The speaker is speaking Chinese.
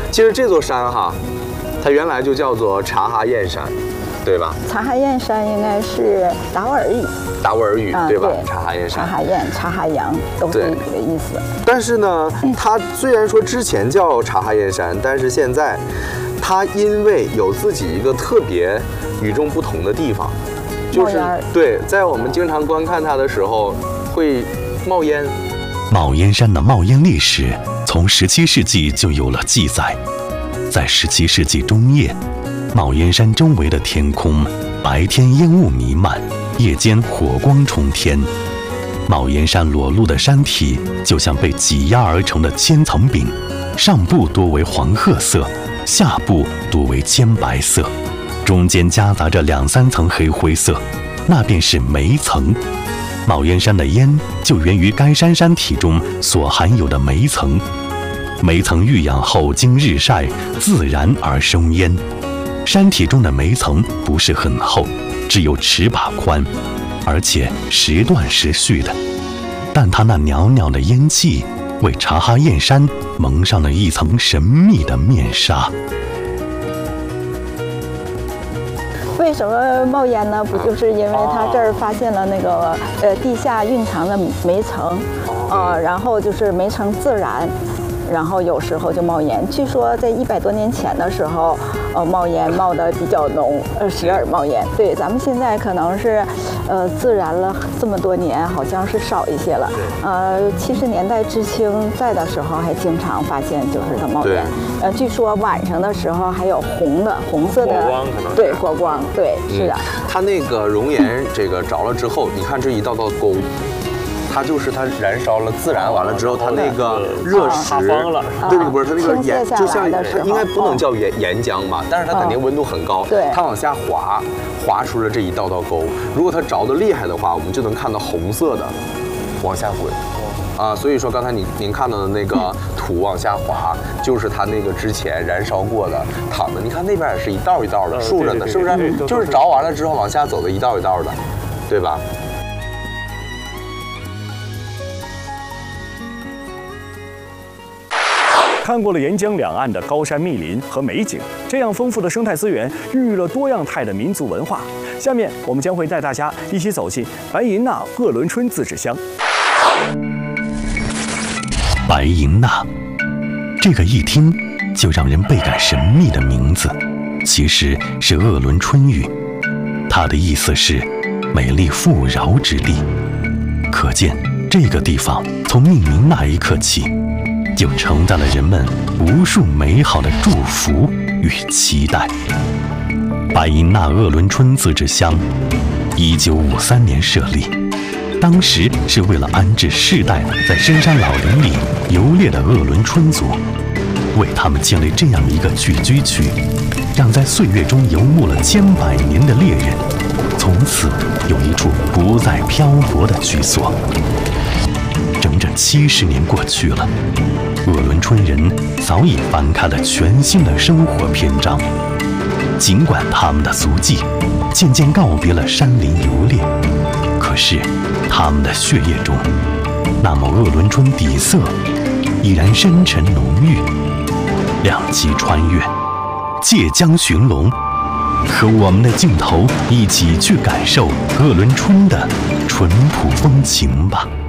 其实这座山哈，它原来就叫做察哈彦山，对吧？ 察哈彦山应该是达斡尔语。 达斡尔语对吧？ 对， 察哈彦山、 察哈彦、察哈洋都是一个意思。 但是呢，它虽然说之前叫察哈彦山，但是现在它因为有自己一个特别与众不同的地方，就是对，在我们经常观看它的时候会冒烟。 冒烟山的冒烟历史从17世纪就有了记载。在17世纪中叶，冒烟山周围的天空白天烟雾弥漫，夜间火光冲天。冒烟山裸露的山体就像被挤压而成的千层饼，上部多为黄褐色，下部多为铅白色，中间夹杂着2、3层黑灰色，那便是煤层。冒烟山的烟就源于该山山体中所含有的煤层，煤层遇氧后经日晒自燃而生烟。山体中的煤层不是很厚，只有尺把宽，而且时断时续的，但它那袅袅的烟气为察哈彦山蒙上了一层神秘的面纱。 为什么冒烟呢？不就是因为它这儿发现了那个地下蕴藏的煤层，然后就是煤层自燃，然后有时候就冒烟。据说在100多年前的时候，冒烟冒得比较浓，时而冒烟。对，咱们现在可能是，自燃了这么多年，好像是少一些了。70年代知青在的时候，还经常发现就是它冒烟。据说晚上的时候还有红色的火光，可能对火光，对，是的。 它那个熔岩这个着了之后，你看这一道道沟。它就是它燃烧了，自燃完了之后，它那个热石，对，不是它那个岩，就像应该不能叫岩浆吧，但是它肯定温度很高， 对， 它往下滑出了这一道道沟。如果它着得厉害的话，我们就能看到红色的往下滚。所以说刚才您看到的那个土往下滑，就是它那个之前燃烧过的躺的。你看那边也是一道一道的竖着的，是不是？就是着完了之后往下走的一道一道的，对吧？ 看过了沿江两岸的高山密林和美景，这样丰富的生态资源孕育了多样态的民族文化。下面我们将会带大家一起走进白银纳鄂伦春自治乡。 白银纳，这个一听就让人倍感神秘的名字，其实是鄂伦春语，它的意思是美丽富饶之地。可见这个地方从命名那一刻起，就承载了人们无数美好的祝福与期待。白银纳鄂伦春自治乡，1953年设立，当时是为了安置世代在深山老林里游猎的鄂伦春族，为他们建立这样一个聚居区，让在岁月中游牧了千百年的猎人，从此有一处不再漂泊的居所。整整70年过去了，鄂伦春人早已翻开了全新的生活篇章。尽管他们的足迹渐渐告别了山林游猎，可是他们的血液中，那抹鄂伦春底色依然深沉浓郁。两极穿越，借江寻龙，和我们的镜头一起去感受鄂伦春的淳朴风情吧。